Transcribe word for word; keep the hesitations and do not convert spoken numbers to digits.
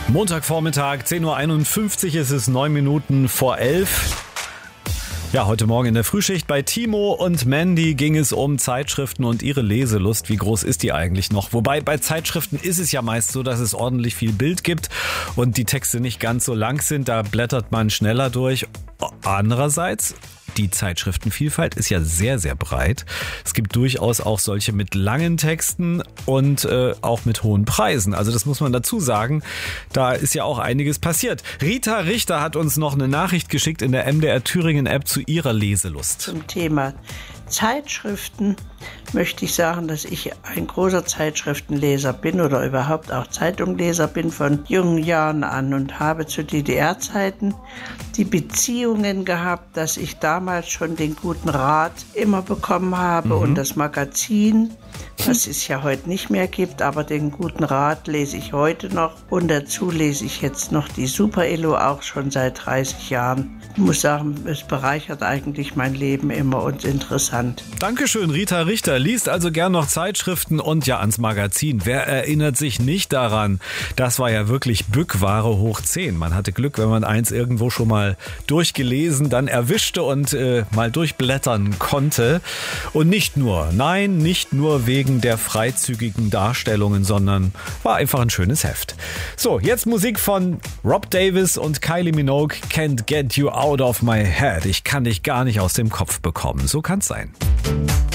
Montagvormittag, zehn Uhr einundfünfzig, es ist neun Minuten vor elf. Ja, heute Morgen in der Frühschicht bei Timo und Mandy ging es um Zeitschriften und ihre Leselust. Wie groß ist die eigentlich noch? Wobei bei Zeitschriften ist es ja meist so, dass es ordentlich viel Bild gibt und die Texte nicht ganz so lang sind. Da blättert man schneller durch. Andererseits, die Zeitschriftenvielfalt ist ja sehr, sehr breit. Es gibt durchaus auch solche mit langen Texten und äh, auch mit hohen Preisen. Also das muss man dazu sagen. Da ist ja auch einiges passiert. Rita Richter hat uns noch eine Nachricht geschickt in der M D R Thüringen App zu ihrer Leselust. Zum Thema Zeitschriften möchte ich sagen, dass ich ein großer Zeitschriftenleser bin oder überhaupt auch Zeitungleser bin von jungen Jahren an und habe zu D D R-Zeiten die Beziehungen gehabt, dass ich damals schon den guten Rat immer bekommen habe mhm. und das Magazin, das es ja heute nicht mehr gibt, aber den guten Rat lese ich heute noch und dazu lese ich jetzt noch die Super-Elo auch schon seit dreißig Jahren. Ich muss sagen, es bereichert eigentlich mein Leben immer und ist interessant. Dankeschön, Rita Richter. Liest also gern noch Zeitschriften und ja ans Magazin. Wer erinnert sich nicht daran? Das war ja wirklich Bückware hoch zehn. Man hatte Glück, wenn man eins irgendwo schon mal durchgelesen, dann erwischte und äh, mal durchblättern konnte. Und nicht nur, nein, nicht nur wegen der freizügigen Darstellungen, sondern war einfach ein schönes Heft. So, jetzt Musik von Rob Davis und Kylie Minogue, Can't Get You Out of My Head. Ich kann dich gar nicht aus dem Kopf bekommen. So kann's sein.